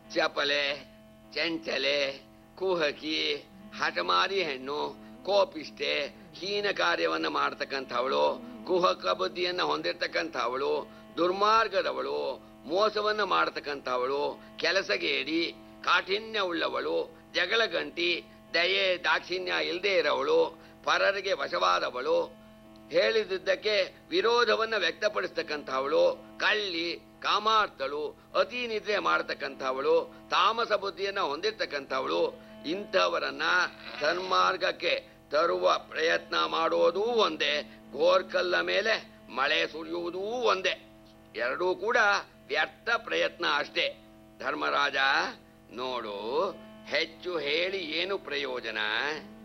ಚಪಲೆ, ಚಂಚಲೆ, ಕುಹಕಿ, ಹಠಮಾರಿ ಹೆಣ್ಣು, ಕೋಪಿಷ್ಟೆ, ಹೀನ ಕಾರ್ಯವನ್ನ ಮಾಡತಕ್ಕಂಥವಳು, ಕುಹಕ ಬುದ್ಧಿಯನ್ನ ಹೊಂದಿರತಕ್ಕಂಥವಳು, ದುರ್ಮಾರ್ಗದವಳು, ಮೋಸವನ್ನ ಮಾಡತಕ್ಕಂಥವಳು, ಕೆಲಸಗೇಡಿ, ಕಾಠಿಣ್ಯ ಉಳ್ಳವಳು, ಜಗಳ ಗಂಟಿ, ದಯೆ ದಾಕ್ಷಿಣ್ಯ ಇಲ್ಲದೆ ಇರೋವಳು, ಪರರಿಗೆ ವಶವಾದವಳು, ಹೇಳಿದ್ದಕ್ಕೆ ವಿರೋಧವನ್ನ ವ್ಯಕ್ತಪಡಿಸ್ತಕ್ಕಂಥವಳು, ಕಳ್ಳಿ, ಕಾಮಾರ್ಥಳು, ಅತಿ ನಿದ್ರೆ ಮಾಡತಕ್ಕಂಥವಳು, ತಾಮಸ ಬುದ್ಧಿಯನ್ನ ಹೊಂದಿರ್ತಕ್ಕಂಥವಳು, ಇಂಥವರನ್ನ ಸನ್ಮಾರ್ಗಕ್ಕೆ ತರುವ ಪ್ರಯತ್ನ ಮಾಡೋದೂ ಒಂದೇ, ಗೋರ್ಕಲ್ಲ ಮೇಲೆ ಮಳೆ ಸುರಿಯುವುದೂ ಒಂದೇ. ಎರಡೂ ಕೂಡ ವ್ಯರ್ಥ ಪ್ರಯತ್ನ ಅಷ್ಟೇ. ಧರ್ಮರಾಜ ನೋಡು, ಹೆಚ್ಚು ಹೇಳಿ ಏನು ಪ್ರಯೋಜನ?